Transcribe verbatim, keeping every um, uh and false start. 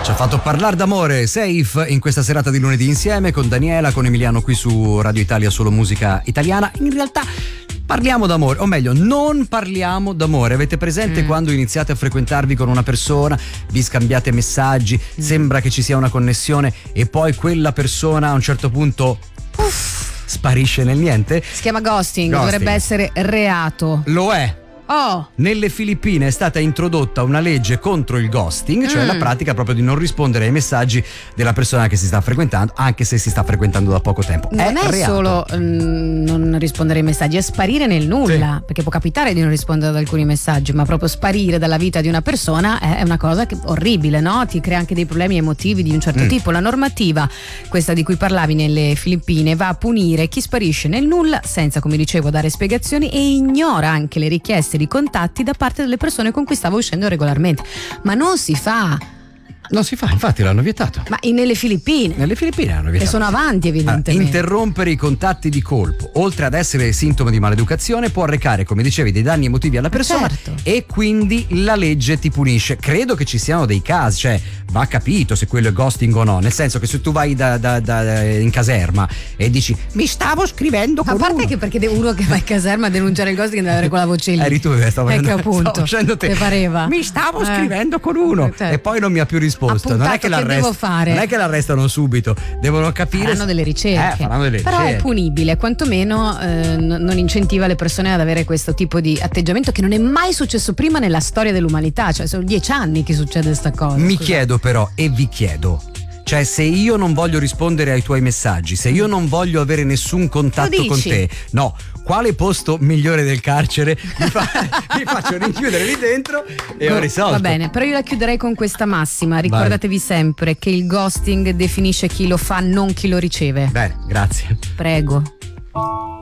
Ci ha fatto parlare d'amore Safe in questa serata di lunedì insieme con Daniela, con Emiliano qui su Radio Italia, solo musica italiana. In realtà parliamo d'amore, o meglio non parliamo d'amore. Avete presente mm. quando iniziate a frequentarvi con una persona, vi scambiate messaggi, mm. sembra che ci sia una connessione e poi quella persona a un certo punto puff, sparisce nel niente? Si chiama ghosting, ghosting. Dovrebbe essere reato. Lo è. Oh. Nelle Filippine è stata introdotta una legge contro il ghosting, cioè mm. la pratica proprio di non rispondere ai messaggi della persona che si sta frequentando, anche se si sta frequentando da poco tempo. Non è, è reato. solo mm, non rispondere ai messaggi, è sparire nel nulla, sì. Perché può capitare di non rispondere ad alcuni messaggi, ma proprio sparire dalla vita di una persona è una cosa che, orribile, no? Ti crea anche dei problemi emotivi di un certo mm. tipo. La normativa, questa di cui parlavi nelle Filippine, va a punire chi sparisce nel nulla senza, come dicevo, dare spiegazioni e ignora anche le richieste di contatti da parte delle persone con cui stavo uscendo regolarmente. Ma non si fa. Non si fa, infatti l'hanno vietato. Ma nelle Filippine? Nelle Filippine l'hanno vietato. Che sono avanti evidentemente. Allora, interrompere i contatti di colpo, oltre ad essere sintomo di maleducazione, può arrecare, come dicevi, dei danni emotivi alla persona, certo. E quindi la legge ti punisce. Credo che ci siano dei casi, cioè va capito se quello è ghosting o no, nel senso che se tu vai da, da, da, in caserma e dici mi stavo scrivendo con a parte uno. Che perché uno che va in caserma a denunciare il ghosting deve avere quella voce lì. Eri tu che stavo ecco appunto stavo facendo te. Te pareva. Mi stavo eh. scrivendo con uno certo. E poi non mi ha più risposto. Non è che, che devo fare? Non è che l'arrestano subito, devono capire. Faranno delle ricerche. Eh, faranno delle Però ricerche. è punibile, quantomeno eh, n- non incentiva le persone ad avere questo tipo di atteggiamento che non è mai successo prima nella storia dell'umanità, cioè sono dieci anni che succede sta cosa. Mi scusa. chiedo però, e vi chiedo, cioè se io non voglio rispondere ai tuoi messaggi, se io non voglio avere nessun contatto con te, no, quale posto migliore del carcere mi, fa, mi faccio rinchiudere lì dentro e ho risolto. Va bene, però io la chiuderei con questa massima: ricordatevi Vai. sempre che il ghosting definisce chi lo fa, non chi lo riceve. Bene, grazie. Prego.